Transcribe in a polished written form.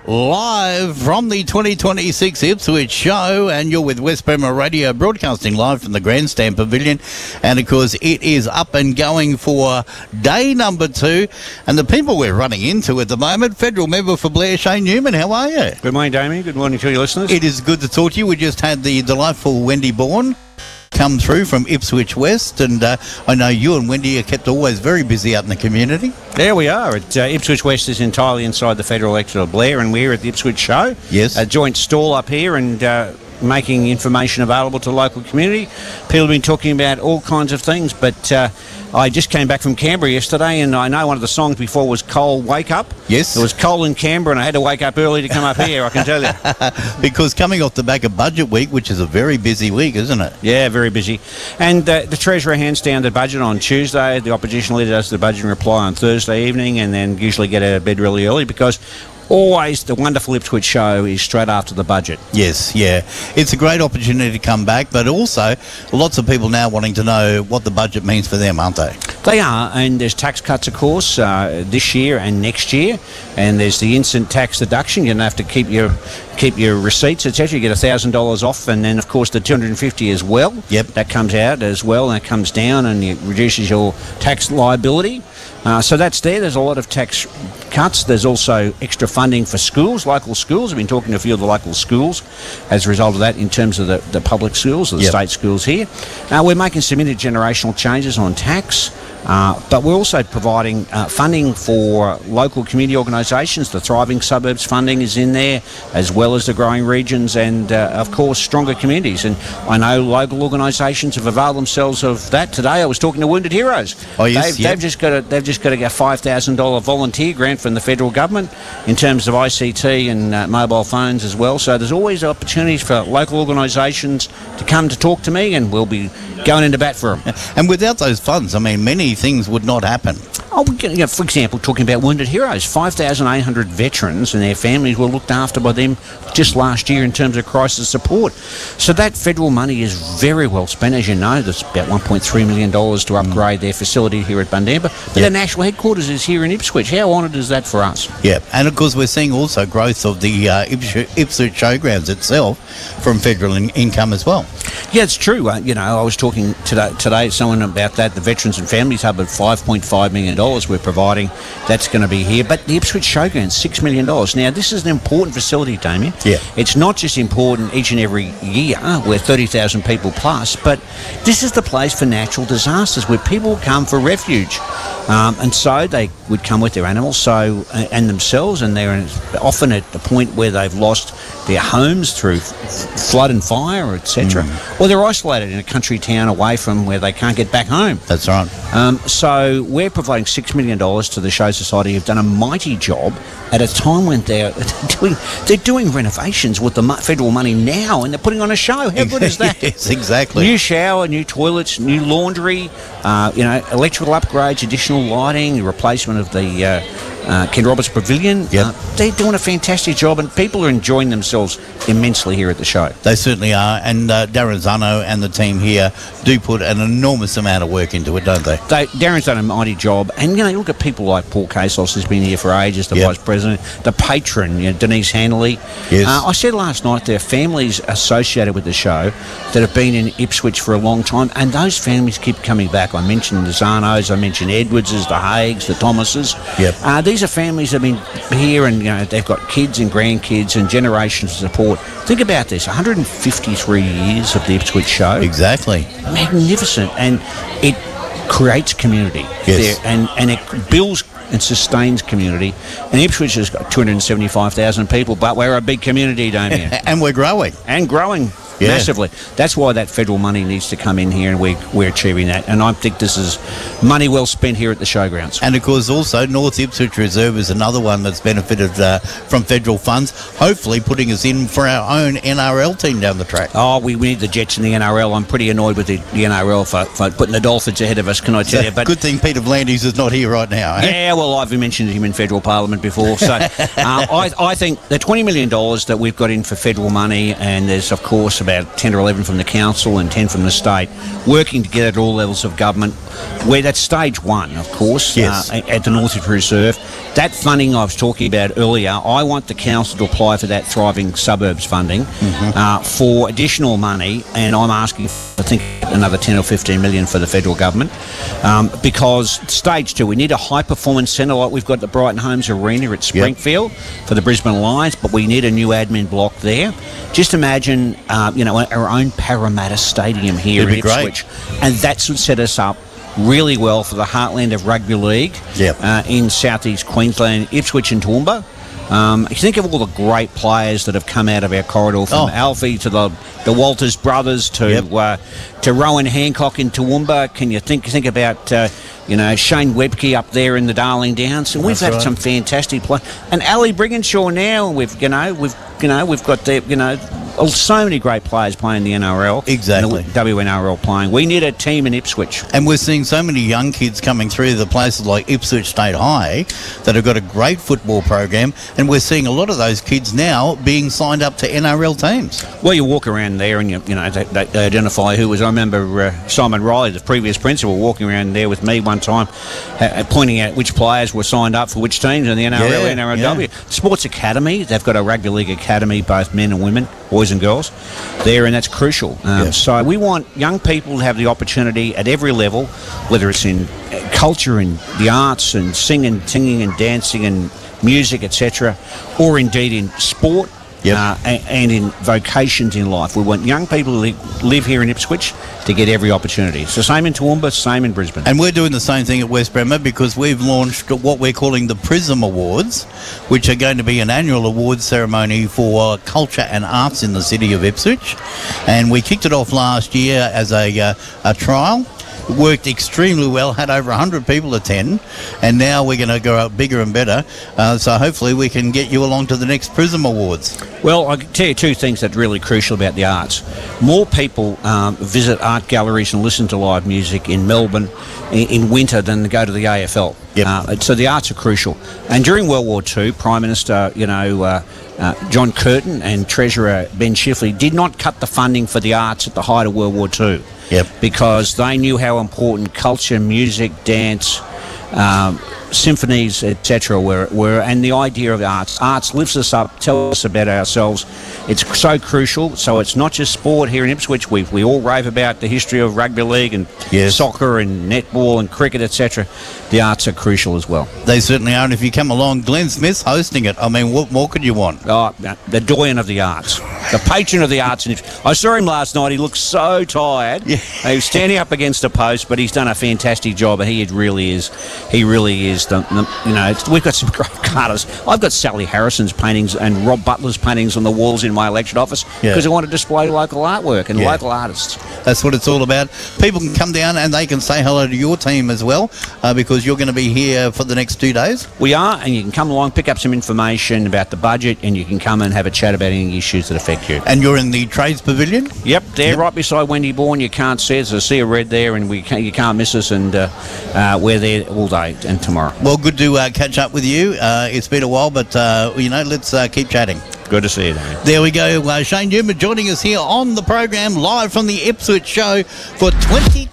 live from the 2026 Ipswich show, and you're with West Bremer Radio, broadcasting live from the Grandstand Pavilion. And of course it is up and going for day number 2, and the people we're running into at the moment, Federal Member for Blair, Shane Newman. How are you? Good morning, Damien. Good morning to your listeners. It is good to talk to you. We just had the delightful Wendy Bourne come through from Ipswich West, and I know you and Wendy are kept always very busy out in the community. There we are. Ipswich West is entirely inside the federal electorate of Blair, and we're here at the Ipswich Show. Yes. A joint stall up here, and making information available to the local community. People have been talking about all kinds of things, but I just came back from Canberra yesterday, and I know one of the songs before was Coal Wake Up. Yes. It was cold in Canberra, and I had to wake up early to come up here, I can tell you. Because coming off the back of Budget Week, which is a very busy week, isn't it? Yeah, very busy. And the Treasurer hands down the budget on Tuesday. The Opposition Leader does the budget and reply on Thursday evening, and then usually get out of bed really early, because always the wonderful Ipswich show is straight after the budget. Yes, yeah. It's a great opportunity to come back, but also lots of people now wanting to know what the budget means for them, aren't they? They are, and there's tax cuts, of course, this year and next year, and there's the instant tax deduction. You don't have to keep your receipts, etc. You get $1,000 off, and then, of course, the $250 as well. Yep. That comes out as well, and it comes down, and it reduces your tax liability. So that's there. There's a lot of tax cuts. There's also extra funding for schools, local schools. I've been talking to a few of the local schools as a result of that in terms of the public schools, or the state schools here. We're making some intergenerational changes on tax. But we're also providing funding for local community organisations. The Thriving Suburbs funding is in there, as well as the growing regions and, of course, stronger communities. And I know local organisations have availed themselves of that. Today I was talking to Wounded Heroes. Oh, yes, They've just got a $5,000 volunteer grant from the federal government in terms of ICT and mobile phones as well. So there's always opportunities for local organisations to come to talk to me, and we'll be going into bat for them. And without those funds, I mean, many things would not happen. For example, talking about Wounded Heroes, 5,800 veterans and their families were looked after by them just last year in terms of crisis support. So that federal money is very well spent. As you know, there's about $1.3 million to upgrade their facility here at Bundamba. But the national headquarters is here in Ipswich. How honoured is that for us? Yeah, and of course we're seeing also growth of the Ipswich Showgrounds itself from federal income as well. Yeah, it's true. I was talking today to someone about that. The Veterans and Families Hub at $5.5 million we're providing. That's going to be here. But the Ipswich Showgrounds, $6 million. Now, this is an important facility, Damien. Yeah. It's not just important each and every year, where 30,000 people plus, but this is the place for natural disasters where people come for refuge. And so they would come with their animals and themselves, and they're often at the point where they've lost their homes through flood and fire, etc. Or they're isolated in a country town away from where they can't get back home. That's right. So we're providing $6 million to the Show Society, who've done a mighty job at a time when they're doing renovations with the federal money now, and they're putting on a show. How good is that? Yes, exactly. New shower, new toilets, new laundry, electrical upgrades, additional lighting, replacement of the Ken Roberts Pavilion. Yep. They're doing a fantastic job, and people are enjoying themselves immensely here at the show. They certainly are, and Darren Zano and the team here do put an enormous amount of work into it, don't they? Darren's done a mighty job, and you look at people like Paul Kasos, who's been here for ages, the Vice President, the patron, Denise Hanley. Yes. I said last night there are families associated with the show that have been in Ipswich for a long time, and those families keep coming back. I mentioned the Zanos, I mentioned Edwardses, the Haigs, the Thomases. Yep. These are families that have been here, and they've got kids and grandkids and generations of support. Think about this, 153 years of the Ipswich show. Exactly. Magnificent, and it creates community. Yes. There, and it builds and sustains community. And Ipswich has got 275,000 people, but we're a big community, don't you? And we're growing. And growing. Yeah. Massively. That's why that federal money needs to come in here, and we're achieving that. And I think this is money well spent here at the showgrounds. And of course also North Ipswich Reserve is another one that's benefited from federal funds, hopefully putting us in for our own NRL team down the track. Oh, we need the Jets in the NRL. I'm pretty annoyed with the NRL for putting the Dolphins ahead of us, can I tell you? But good thing Peter Vlandis is not here right now. Eh? Yeah, well, I've mentioned him in federal parliament before. So I think the $20 million that we've got in for federal money, and there's, of course, about 10 or 11 from the council and 10 from the state, working together at all levels of government, where that's stage one, of course, Yes. at the Northridge Reserve. That funding I was talking about earlier, I want the council to apply for that Thriving Suburbs funding for additional money, and I'm asking for, I think, another 10 or 15 million for the federal government, because stage two, we need a high-performance centre like we've got the Brighton Homes Arena at Springfield for the Brisbane Lions, but we need a new admin block there. Just imagine, our own Parramatta Stadium here It'd in be great. Ipswich, and that would set us up really well for the heartland of rugby league in southeast Queensland, Ipswich and Toowoomba. You think of all the great players that have come out of our corridor, from Alfie to the Walters brothers to Rowan Hancock in Toowoomba. Can you think about Shane Webke up there in the Darling Downs? And we've had some fantastic players. And Ali Brigginshaw now. We've got so many great players playing the NRL. Exactly. And the WNRL playing. We need a team in Ipswich. And we're seeing so many young kids coming through the places like Ipswich State High that have got a great football program, and we're seeing a lot of those kids now being signed up to NRL teams. Well, you walk around there and they identify who was. I remember Simon Riley, the previous principal, walking around there with me one time, pointing out which players were signed up for which teams in the NRL and NRLW. Sports Academy, they've got a rugby league academy, both men and women, boys and girls, there, and that's crucial. So we want young people to have the opportunity at every level, whether it's in culture and the arts and singing and dancing and music, etc., or indeed in sport. And in vocations in life. We want young people to live here in Ipswich to get every opportunity. It's the same in Toowoomba, same in Brisbane. And we're doing the same thing at West Bremer, because we've launched what we're calling the Prism Awards, which are going to be an annual awards ceremony for culture and arts in the city of Ipswich. And we kicked it off last year as a trial. It worked extremely well, had over 100 people attend, and now we're going to go out bigger and better. So hopefully we can get you along to the next Prism Awards. Well, I can tell you two things that are really crucial about the arts. More people visit art galleries and listen to live music in Melbourne in winter than go to the AFL. So the arts are crucial. And during World War II, Prime Minister, John Curtin and Treasurer Ben Chifley did not cut the funding for the arts at the height of World War II. Because they knew how important culture, music, dance, symphonies, etc. were, and the idea of arts lifts us up, tells us about ourselves. It's so crucial. So it's not just sport here in Ipswich. We all rave about the history of rugby league and soccer and netball and cricket, etc. The arts are crucial as well. They certainly are, and if you come along, Glenn Smith's hosting it. I mean, what more could you want? The doyen of the arts, the patron of the arts. And I saw him last night. He looked so tired. He was standing up against a post, but he's done a fantastic job, and he really is. We've got some great artists. I've got Sally Harrison's paintings and Rob Butler's paintings on the walls in my election office because I want to display local artwork and local artists. That's what it's all about. People can come down and they can say hello to your team as well, because you're going to be here for the next 2 days. We are, and you can come along, pick up some information about the budget, and you can come and have a chat about any issues that affect you. And you're in the Trades Pavilion? Yep, there, right beside Wendy Bourne. You can't see it. There's a sea of red there, and you can't miss us, and we're there all day and tomorrow. Well, good to catch up with you. It's been a while, but, let's keep chatting. Good to see you, Damien. There we go. Shane Newman joining us here on the program, live from the Ipswich show for 2020.